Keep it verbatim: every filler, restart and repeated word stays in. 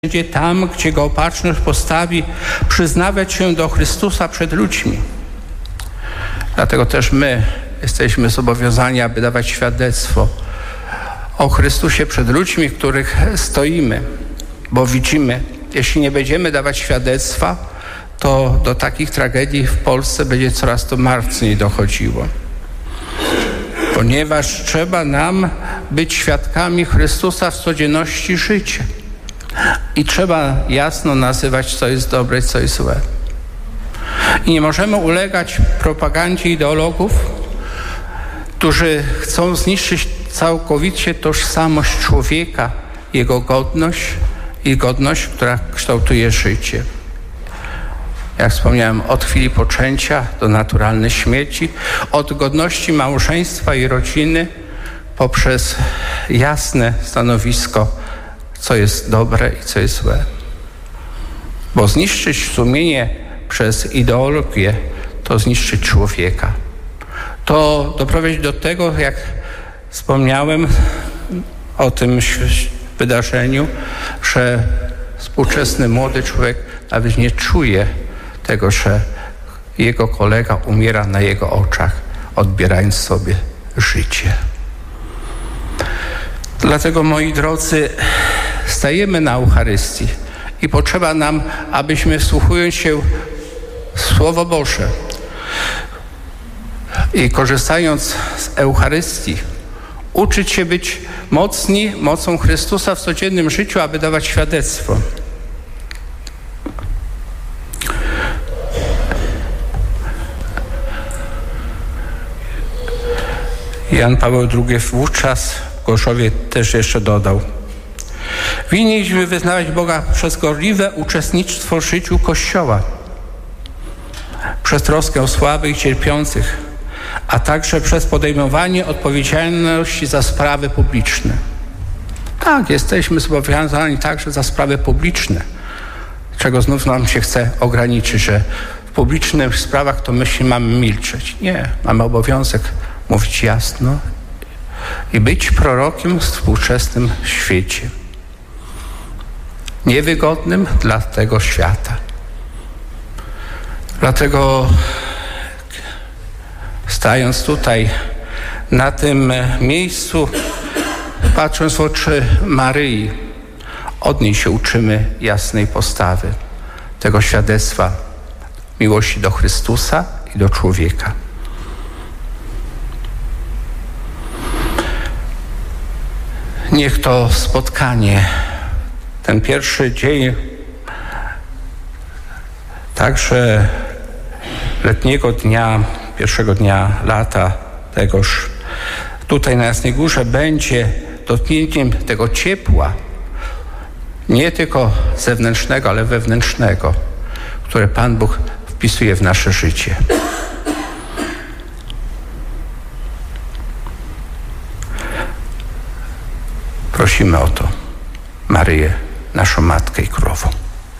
będzie tam, gdzie go opatrzność postawi, przyznawać się do Chrystusa przed ludźmi. Dlatego też my jesteśmy zobowiązani, aby dawać świadectwo o Chrystusie przed ludźmi, w których stoimy, bo widzimy, jeśli nie będziemy dawać świadectwa, to do takich tragedii w Polsce będzie coraz to mocniej dochodziło. Ponieważ trzeba nam być świadkami Chrystusa w codzienności życia. I trzeba jasno nazywać, co jest dobre i co jest złe. I nie możemy ulegać propagandzie ideologów, którzy chcą zniszczyć całkowicie tożsamość człowieka, jego godność i godność, która kształtuje życie. Jak wspomniałem, od chwili poczęcia do naturalnej śmierci, od godności małżeństwa i rodziny poprzez jasne stanowisko, co jest dobre i co jest złe. Bo zniszczyć sumienie przez ideologię to zniszczyć człowieka. To doprowadzić do tego, jak wspomniałem o tym wydarzeniu, że współczesny młody człowiek nawet nie czuje tego, że jego kolega umiera na jego oczach, odbierając sobie życie. Dlatego, moi drodzy, stajemy na Eucharystii i potrzeba nam, abyśmy, wsłuchując się w Słowo Boże i korzystając z Eucharystii, uczyć się być mocni mocą Chrystusa w codziennym życiu, aby dawać świadectwo. Jan Paweł drugi wówczas w Gorszowie też jeszcze dodał: winniśmy wyznawać Boga przez gorliwe uczestnictwo w życiu Kościoła, przez troskę o słabych i cierpiących, a także przez podejmowanie odpowiedzialności za sprawy publiczne. Tak, jesteśmy zobowiązani także za sprawy publiczne, czego znów nam się chce ograniczyć, że w publicznych sprawach to my się mamy milczeć. Nie, mamy obowiązek mówić jasno i być prorokiem w współczesnym świecie. Niewygodnym dla tego świata. Dlatego stając tutaj na tym miejscu, patrząc w oczy Maryi, od niej się uczymy jasnej postawy, tego świadectwa miłości do Chrystusa i do człowieka. Niech to spotkanie, ten pierwszy dzień także letniego dnia, pierwszego dnia lata tegoż tutaj na Jasnej Górze będzie dotknięciem tego ciepła, nie tylko zewnętrznego, ale wewnętrznego, które Pan Bóg wpisuje w nasze życie. Prosimy o to Maryję, naszą Matkę i Królową.